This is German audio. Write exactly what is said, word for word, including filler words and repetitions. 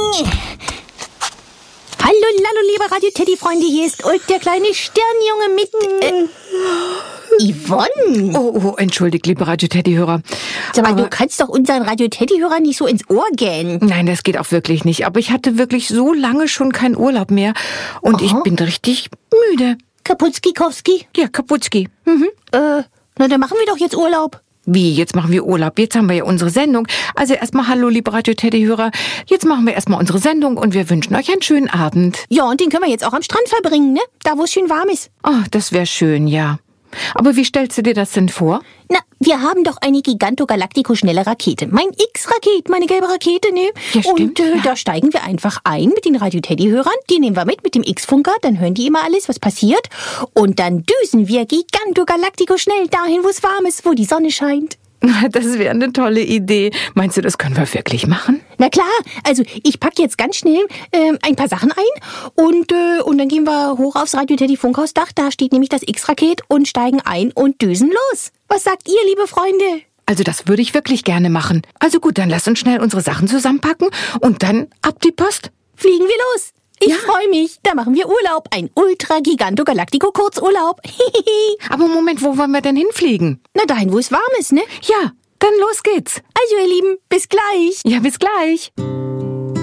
Hallo, hallo, liebe Radio-Teddy-Freunde, hier ist Ulk, der kleine Sternjunge mit... Äh, Yvonne. Oh, oh, entschuldigt, liebe Radio-Teddy-Hörer. Sag mal, du kannst doch unseren Radio-Teddy-Hörern nicht so ins Ohr gähnen. Nein, das geht auch wirklich nicht. Aber ich hatte wirklich so lange schon keinen Urlaub mehr. Und Aha. ich bin richtig müde. Kaputski-Kowski? Ja, Kaputski. Mhm. Äh, na, dann machen wir doch jetzt Urlaub. Wie, jetzt machen wir Urlaub? Jetzt haben wir ja unsere Sendung. Also erstmal hallo, liebe Radio-Teddy-Hörer. Jetzt machen wir erstmal unsere Sendung und wir wünschen euch einen schönen Abend. Ja, und den können wir jetzt auch am Strand verbringen, ne? Da, wo es schön warm ist. Oh, das wäre schön, ja. Aber wie stellst du dir das denn vor? Na, wir haben doch eine Giganto-Galactico-schnelle Rakete. Mein X-Raket, meine gelbe Rakete, ne? Ja, stimmt. Und äh, ja. da steigen wir einfach ein mit den Radio-Teddy-Hörern. Die nehmen wir mit, mit dem X-Funker. Dann hören die immer alles, was passiert. Und dann düsen wir Giganto-Galactico schnell dahin, wo es warm ist, wo die Sonne scheint. Das wäre eine tolle Idee. Meinst du, das können wir wirklich machen? Na klar, also ich packe jetzt ganz schnell äh, ein paar Sachen ein und, äh, und dann gehen wir hoch aufs Radio-Teddy-Funkhausdach. Da steht nämlich das X-Raket und steigen ein und düsen los. Was sagt ihr, liebe Freunde? Also das würde ich wirklich gerne machen. Also gut, dann lass uns schnell unsere Sachen zusammenpacken und dann ab die Post. Fliegen wir los. Ich ja. freue mich. Da machen wir Urlaub. Ein Ultra-Giganto-Galactico-Kurzurlaub. Aber Moment, wo wollen wir denn hinfliegen? Na, dahin, wo es warm ist, ne? Ja, dann los geht's. Also, ihr Lieben, bis gleich. Ja, bis gleich.